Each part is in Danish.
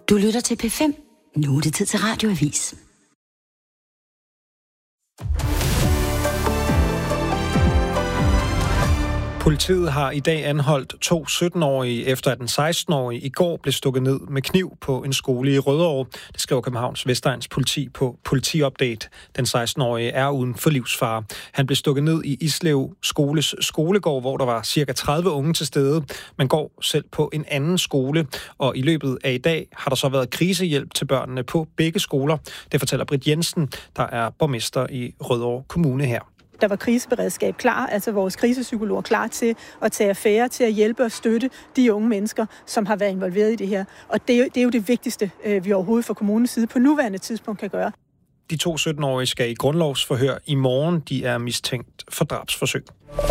Du lytter til P5. Nu er det tid til Radioavis. Politiet har i dag anholdt 2 17-årige, efter at en 16-årig i går blev stukket ned med kniv på en skole i Rødovre. Det skriver Københavns Vestegns politi på Politiupdate. Den 16-årige er uden for livsfare. Han blev stukket ned i Islev Skoles skolegård, hvor der var cirka 30 unge til stede. Man går selv på en anden skole, og i løbet af i dag har der så været krisehjælp til børnene på begge skoler. Det fortæller Britt Jensen, der er borgmester i Rødovre Kommune her. Der var kriseberedskab klar, altså vores krisepsykologer klar til at tage affære, til at hjælpe og støtte de unge mennesker, som har været involveret i det her. Og det er jo det vigtigste, vi overhovedet fra kommunens side på nuværende tidspunkt kan gøre. De 2 17-årige skal i grundlovsforhør i morgen. De er mistænkt for drabsforsøg.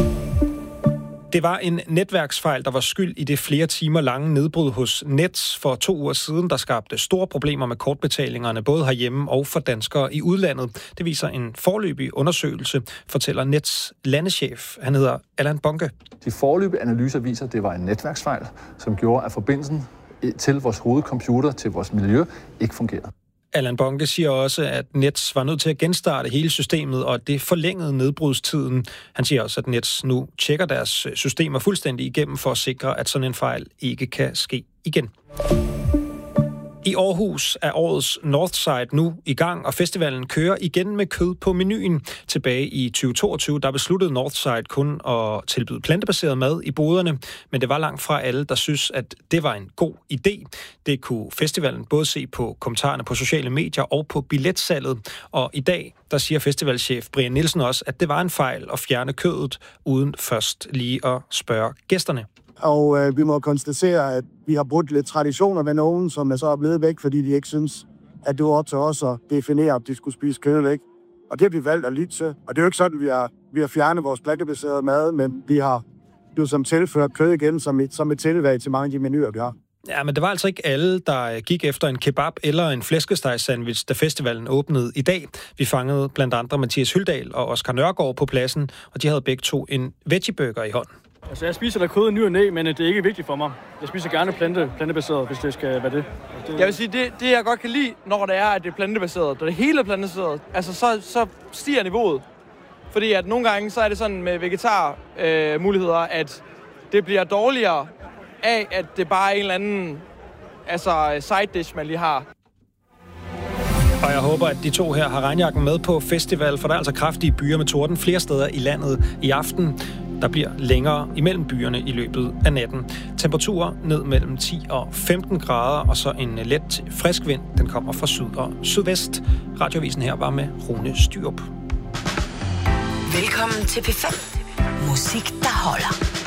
Det var en netværksfejl, der var skyld i det flere timer lange nedbrud hos Nets for 2 uger siden, der skabte store problemer med kortbetalingerne, både herhjemme og for danskere i udlandet. Det viser en foreløbig undersøgelse, fortæller Nets landeschef. Han hedder Allan Bonke. De foreløbige analyser viser, at det var en netværksfejl, som gjorde, at forbindelsen til vores hovedcomputer, til vores miljø, ikke fungerede. Allan Bonke siger også, at Nets var nødt til at genstarte hele systemet, og det forlængede nedbrudstiden. Han siger også, at Nets nu tjekker deres systemer fuldstændig igennem for at sikre, at sådan en fejl ikke kan ske igen. I Aarhus er årets Northside nu i gang, og festivalen kører igen med kød på menuen. Tilbage i 2022, der besluttede Northside kun at tilbyde plantebaseret mad i boderne, men det var langt fra alle, der synes, at det var en god idé. Det kunne festivalen både se på kommentarerne på sociale medier og på billetsalget. Og i dag, der siger festivalchef Brian Nielsen også, at det var en fejl at fjerne kødet, uden først lige at spørge gæsterne. Og vi må konstatere, at vi har brudt lidt traditioner med nogen, som er så blevet væk, fordi de ikke synes, at det var op til os at definere, om de skulle spise kød eller ikke. Og det har vi valgt at lytte til. Og det er jo ikke sådan, at vi har fjernet vores plantebaserede mad, men vi har jo som tilført kød igen som et tilvalg til mange af de menuer, vi har. Ja, men det var altså ikke alle, der gik efter en kebab eller en flæskestegssandwich, da festivalen åbnede i dag. Vi fangede blandt andre Mathias Hyldal og Oscar Nørgaard på pladsen, og de havde begge to en veggieburger i hånden. Altså, jeg spiser da kød i ny og næ, men det er ikke vigtigt for mig. Jeg spiser gerne plantebaseret, hvis det skal være det. Jeg vil sige, det jeg godt kan lide, når det er, at det er plantebaseret, når det hele er plantebaseret, altså så stiger niveauet. Fordi at nogle gange, så er det sådan med vegetar-muligheder, at det bliver dårligere af, at det bare er en eller anden side dish, man lige har. Og jeg håber, at de to her har regnjakken med på festival, for der er altså kraftige byer med torden flere steder i landet i aften. Der bliver længere imellem byerne i løbet af natten. Temperaturer ned mellem 10 og 15 grader, og så en let frisk vind. Den kommer fra syd og sydvest. Radioavisen her var med Rune Styrup. Velkommen til P5. Musik, der holder.